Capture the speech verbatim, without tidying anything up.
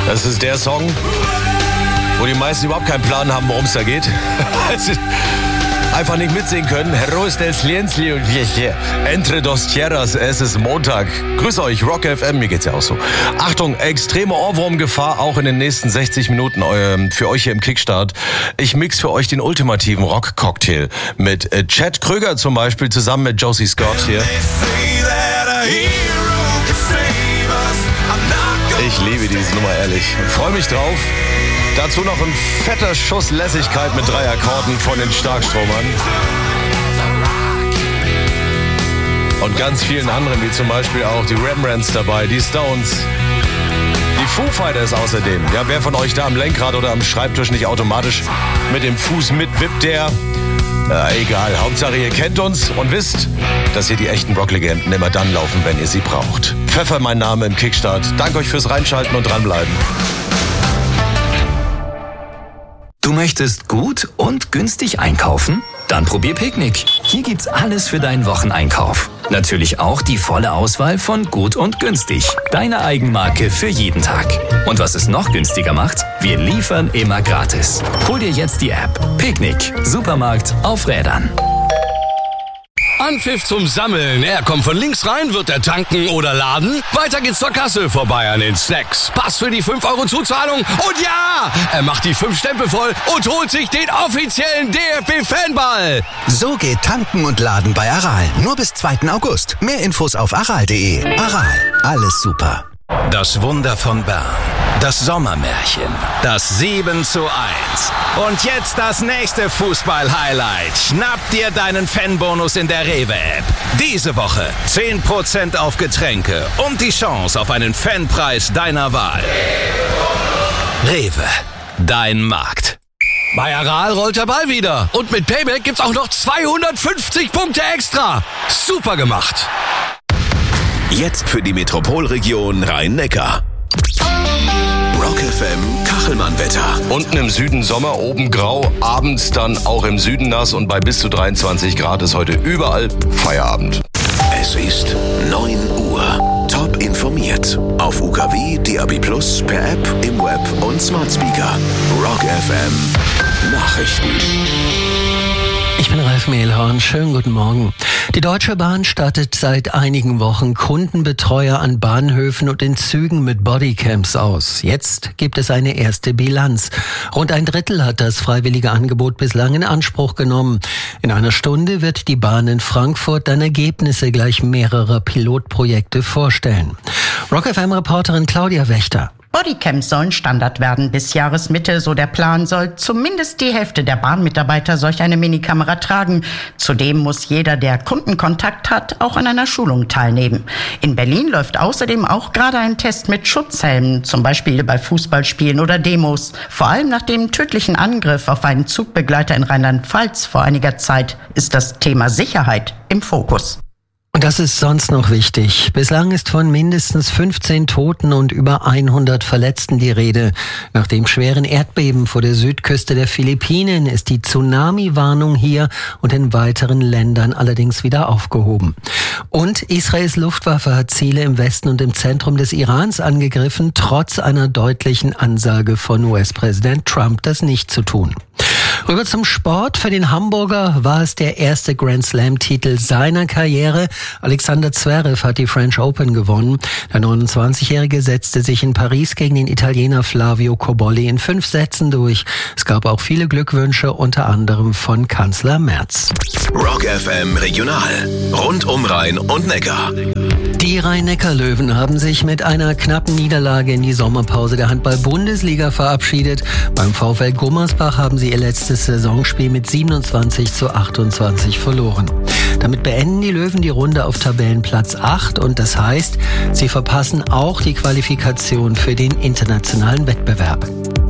Das ist der Song, wo die meisten überhaupt keinen Plan haben, worum es da geht. Einfach nicht mitsingen können. Heroes del Silencio, Entre dos Tierras, es ist Montag. Grüß euch, Rock F M, mir geht's ja auch so. Achtung, extreme Ohrwurmgefahr auch in den nächsten sechzig Minuten äh, für euch hier im Kickstart. Ich mix für euch den ultimativen Rock-Cocktail mit äh, Chad Kröger zum Beispiel zusammen mit Josie Scott hier. Ich liebe diese Nummer, ehrlich. Freue mich drauf. Dazu noch ein fetter Schuss Lässigkeit mit drei Akkorden von den Starkstromern. Und ganz vielen anderen, wie zum Beispiel auch die Rembrandts dabei, die Stones, die Foo Fighters außerdem. Ja, wer von euch da am Lenkrad oder am Schreibtisch nicht automatisch mit dem Fuß mitwippt, der... Ja, egal, Hauptsache ihr kennt uns und wisst, dass hier die echten Rocklegenden immer dann laufen, wenn ihr sie braucht. Pfeffer mein Name im Kickstart. Danke euch fürs Reinschalten und dranbleiben. Du möchtest gut und günstig einkaufen? Dann probier Picknick. Hier gibt's alles für deinen Wocheneinkauf. Natürlich auch die volle Auswahl von gut und günstig. Deine Eigenmarke für jeden Tag. Und was es noch günstiger macht? Wir liefern immer gratis. Hol dir jetzt die App. Picknick. Supermarkt auf Rädern. Anpfiff zum Sammeln. Er kommt von links rein, wird er tanken oder laden. Weiter geht's zur Kasse, vorbei an den Snacks. Pass für die fünf Euro Zuzahlung. Und ja, er macht die fünf Stempel voll und holt sich den offiziellen D F B-Fanball. So geht tanken und laden bei Aral. Nur bis zweiten August. Mehr Infos auf aral punkt de. Aral, alles super. Das Wunder von Bern. Das Sommermärchen. Das sieben zu eins. Und jetzt das nächste Fußball-Highlight. Schnapp dir deinen Fanbonus in der Rewe-App. Diese Woche zehn Prozent auf Getränke und die Chance auf einen Fanpreis deiner Wahl. Rewe, dein Markt. Bei Aral rollt der Ball wieder. Und mit Payback gibt's auch noch zweihundertfünfzig Punkte extra. Super gemacht. Jetzt für die Metropolregion Rhein-Neckar. Rock F M Kachelmann-Wetter. Unten im Süden Sommer, oben grau, abends dann auch im Süden nass und bei bis zu dreiundzwanzig Grad ist heute überall Feierabend. Es ist neun Uhr. Top informiert. Auf U K W, D A B plus, per App, im Web und Smart Speaker. Rock F M Nachrichten. Ich bin Ralf Mehlhorn. Schönen guten Morgen. Die Deutsche Bahn stattet seit einigen Wochen Kundenbetreuer an Bahnhöfen und in Zügen mit Bodycams aus. Jetzt gibt es eine erste Bilanz. Rund ein Drittel hat das freiwillige Angebot bislang in Anspruch genommen. In einer Stunde wird die Bahn in Frankfurt dann Ergebnisse gleich mehrerer Pilotprojekte vorstellen. Rock F M-Reporterin Claudia Wächter. Bodycams sollen Standard werden. Bis Jahresmitte, so der Plan, soll zumindest die Hälfte der Bahnmitarbeiter solch eine Minikamera tragen. Zudem muss jeder, der Kundenkontakt hat, auch an einer Schulung teilnehmen. In Berlin läuft außerdem auch gerade ein Test mit Schutzhelmen, zum Beispiel bei Fußballspielen oder Demos. Vor allem nach dem tödlichen Angriff auf einen Zugbegleiter in Rheinland-Pfalz vor einiger Zeit ist das Thema Sicherheit im Fokus. Und das ist sonst noch wichtig. Bislang ist von mindestens fünfzehn Toten und über hundert Verletzten die Rede. Nach dem schweren Erdbeben vor der Südküste der Philippinen ist die Tsunami-Warnung hier und in weiteren Ländern allerdings wieder aufgehoben. Und Israels Luftwaffe hat Ziele im Westen und im Zentrum des Irans angegriffen, trotz einer deutlichen Ansage von U S-Präsident Trump, das nicht zu tun. Rüber zum Sport. Für den Hamburger war es der erste Grand Slam-Titel seiner Karriere. Alexander Zverev hat die French Open gewonnen. Der neunundzwanzigjährige setzte sich in Paris gegen den Italiener Flavio Cobolli in fünf Sätzen durch. Es gab auch viele Glückwünsche, unter anderem von Kanzler Merz. Rock F M Regional. Rund um Rhein und Neckar. Die Rhein-Neckar-Löwen haben sich mit einer knappen Niederlage in die Sommerpause der Handball-Bundesliga verabschiedet. Beim VfL Gummersbach haben sie ihr letztes Saisonspiel mit siebenundzwanzig zu achtundzwanzig verloren. Damit beenden die Löwen die Runde auf Tabellenplatz acht und das heißt, sie verpassen auch die Qualifikation für den internationalen Wettbewerb.